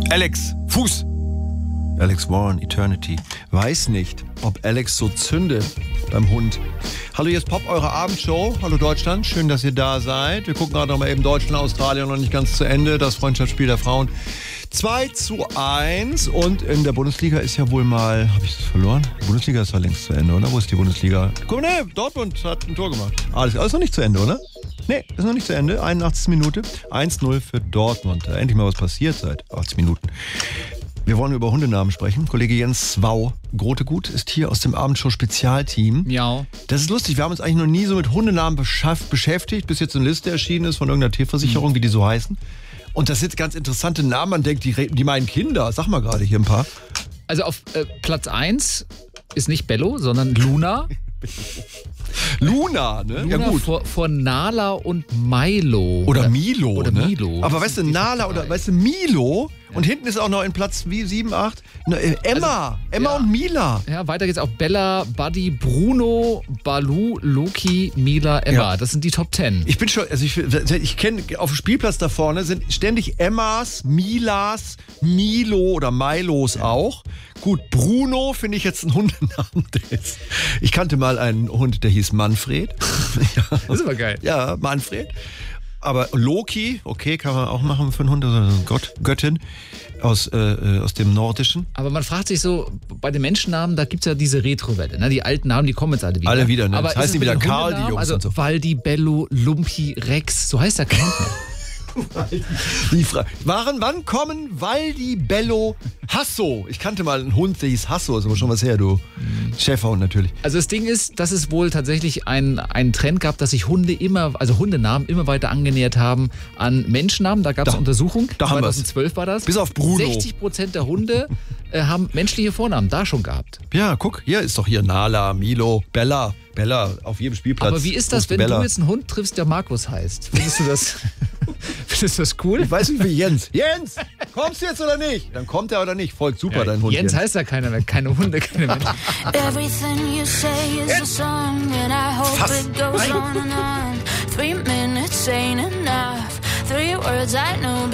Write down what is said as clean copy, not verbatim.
Alex, Fuß. Alex Warren, Eternity. Weiß nicht, ob Alex so zündet beim Hund. Hallo, hier ist Pop, eure Abendshow. Hallo Deutschland, schön, dass ihr da seid. Wir gucken gerade noch mal eben Deutschland, Australien noch nicht ganz zu Ende. Das Freundschaftsspiel der Frauen. 2:1 und in der Bundesliga ist ja wohl mal, habe ich das verloren? Die Bundesliga ist ja längst zu Ende, oder? Wo ist die Bundesliga? Guck mal, nee, Dortmund hat ein Tor gemacht. Alles ist noch nicht zu Ende, oder? Nee, ist noch nicht zu Ende. 81. Minute. 1:0 für Dortmund. Endlich mal was passiert seit 80 Minuten. Wir wollen über Hundenamen sprechen. Kollege Jens Wau Grotegut ist hier aus dem Abendshow-Spezialteam. Miau. Das ist lustig, wir haben uns eigentlich noch nie so mit Hundenamen beschäftigt, bis jetzt eine Liste erschienen ist von irgendeiner Tierversicherung, wie die so heißen. Und das sind ganz interessante Namen, man denkt, die meinen Kinder. Sag mal gerade hier ein paar. Also auf Platz 1 ist nicht Bello, sondern Luna. Luna, ne? Luna, ja gut. Vor Nala und Milo. Oder Milo, oder ne? Milo. Aber weißt du, Nala oder weißt du, Milo? Ja. Und hinten ist auch noch in Platz 7, 8 Emma. Also, Emma ja. und Mila. Ja, weiter geht's auch Bella, Buddy, Bruno, Balu, Loki, Mila, Emma. Ja. Das sind die Top 10. Ich bin schon, also ich kenne auf dem Spielplatz da vorne sind ständig Emmas, Milas, Milo oder Milos auch. Gut, Bruno finde ich jetzt einen Hundenamen. Ich kannte mal einen Hund, der hieß Manfred. Ja. Das ist aber geil. Ja, Manfred. Aber Loki, okay, kann man auch machen für einen Hund, also Göttin aus dem Nordischen. Aber man fragt sich so, bei den Menschennamen, da gibt es ja diese Retro-Welle, ne? Die alten Namen, die kommen jetzt alle wieder. Alle wieder, ne? Aber das heißt nicht wieder Karl, die Jungs also und so. Waldi, Bello, Lumpi, Rex, so heißt der kein mehr. Die wann kommen Waldi, Bello, Hasso? Ich kannte mal einen Hund, der hieß Hasso, ist aber schon was her, du. Schäferhund natürlich. Also das Ding ist, dass es wohl tatsächlich einen Trend gab, dass sich Hundenamen immer weiter angenähert haben an Menschennamen. Da gab es eine Untersuchung, 2012 war das. Bis auf Bruno. 60% der Hunde haben menschliche Vornamen da schon gehabt. Ja, guck, hier ist doch hier Nala, Milo, Bella auf jedem Spielplatz. Aber wie ist das, wenn du jetzt einen Hund triffst, der Markus heißt? Findest du das, findest du das cool? Ich weiß nicht, wie Jens. Jens, kommst du jetzt oder nicht? Dann kommt er oder nicht. Folgt super, dein Hund. Jens heißt ja keiner mehr. Keine Hunde, keine Menschen. Everything you say is a song and I hope it goes on and on. 3 minutes ain't enough. 3 words I know.